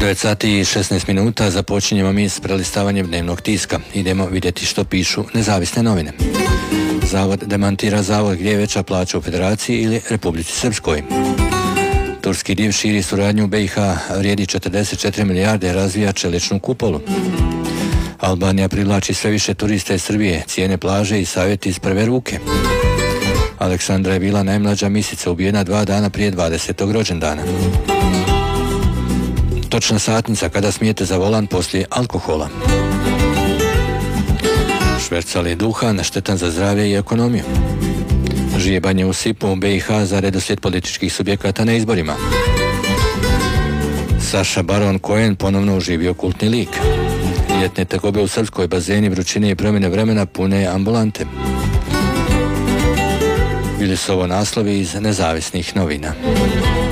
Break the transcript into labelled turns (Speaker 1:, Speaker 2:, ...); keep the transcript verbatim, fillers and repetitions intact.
Speaker 1: devet sati i šesnaest minuta započinjemo mi s prelistavanjem dnevnog tiska. Idemo vidjeti što pišu nezavisne novine. Zavod demantira zavod gdje je veća plaća u Federaciji ili Republici Srpskoj. Turski div širi suradnju u B i H, vrijedi četrdeset četiri milijarde, razvija čeličnu kupolu. Albanija privlači sve više turista iz Srbije, cijene plaže i savjeti iz prve ruke. Aleksandra je bila najmlađa misica ubijena dva dana prije dvadesetog rođendana. Točna satnica kada smijete za volan poslije alkohola. Švercali duhan, štetan za zdravlje i ekonomiju. Žijebanje u Sipu u B i H za redoslijed političkih subjekata na izborima. Saša Baron Cohen ponovno oživio kultni lik. Ljetne tegobe u Srpskoj, bazeni, vrućine i promjene vremena pune ambulante. Bili su ovo naslovi iz nezavisnih novina.